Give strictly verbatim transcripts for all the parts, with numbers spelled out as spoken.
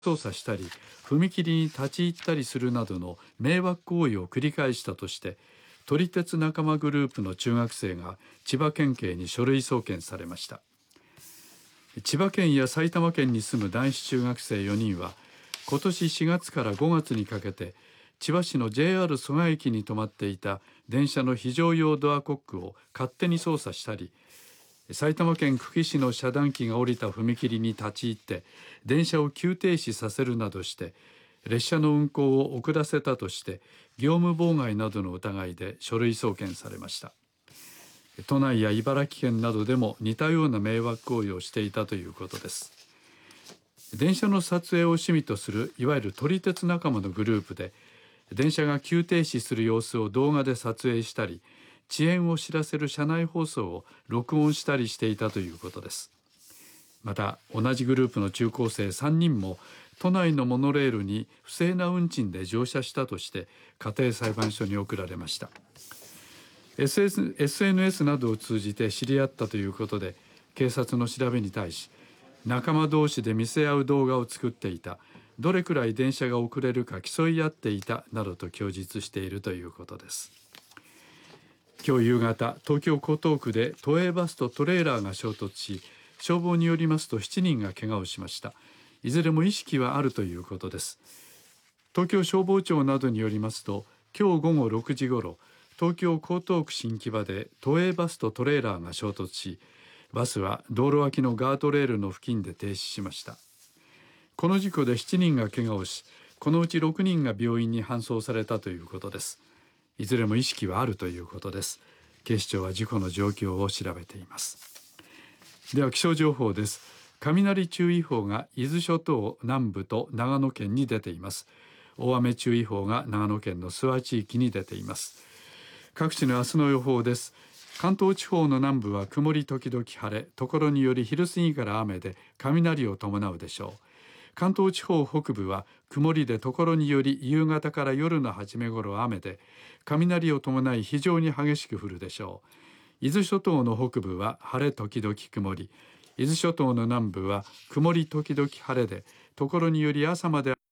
操作したり踏切に立ち入ったりするなどの迷惑行為を繰り返したとして、撮り鉄仲間グループの中学生が千葉県警に書類送検されました。千葉県や埼玉県に住む男子中学生よにんは、今年しがつからごがつにかけて千葉市の ジェイアール 蘇我駅に止まっていた電車の非常用ドアコックを勝手に操作したり、埼玉県久喜市の遮断機が降りた踏切に立ち入って電車を急停止させるなどして列車の運行を遅らせたとして、業務妨害などの疑いで書類送検されました。都内や茨城県などでも似たような迷惑行為をしていたということです。電車の撮影を趣味とするいわゆる撮り鉄仲間のグループで、電車が急停止する様子を動画で撮影したり、遅延を知らせる車内放送を録音したりしていたということです。また同じグループの中高生さんにんも都内のモノレールに不正な運賃で乗車したとして家庭裁判所に送られました。 エスエヌエス などを通じて知り合ったということで、警察の調べに対し、仲間同士で見せ合う動画を作っていた、どれくらい電車が遅れるか競い合っていたなどと供述しているということです。今日夕方、東京江東区で都営バスとトレーラーが衝突し、消防によりますとしちにんが怪我をしました。いずれも意識はあるということです。東京消防庁などによりますと、今日午後ろくじごろ、東京江東区新木場で都営バスとトレーラーが衝突し、バスは道路脇のガードレールの付近で停止しました。この事故でしちにんが怪我をし、このうちろくにんが病院に搬送されたということです。いずれも意識はあるということです。警視庁は事故の状況を調べています。では気象情報です。雷注意報が伊豆諸島南部と長野県に出ています。大雨注意報が長野県の諏訪地域に出ています。各地の明日の予報です。関東地方の南部は曇り時々晴れ、ところにより昼過ぎから雨で雷を伴うでしょう。関東地方北部は曇りでところにより夕方から夜の初め頃雨で、雷を伴い非常に激しく降るでしょう。伊豆諸島の北部は晴れ時々曇り、伊豆諸島の南部は曇り時々晴れで、ところにより朝まで。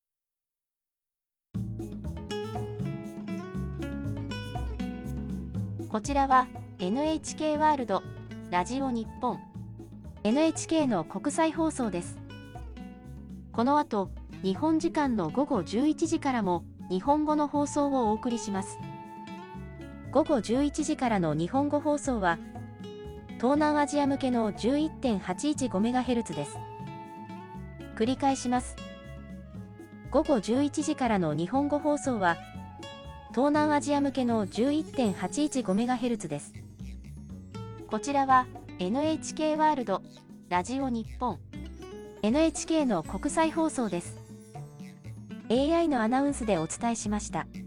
こちらは エヌエイチケー ワールドラジオ日本 エヌエイチケー の国際放送です。この後、日本時間の午後じゅういちじからも日本語の放送をお送りします。午後じゅういちじからの日本語放送は東南アジア向けの じゅういってんはちいちごメガヘルツ です。繰り返します。午後じゅういちじからの日本語放送は東南アジア向けの じゅういってんはちいちごメガヘルツ です。こちらは エヌエイチケー ワールドラジオ日本 エヌエイチケー の国際放送です。エーアイ のアナウンスでお伝えしました。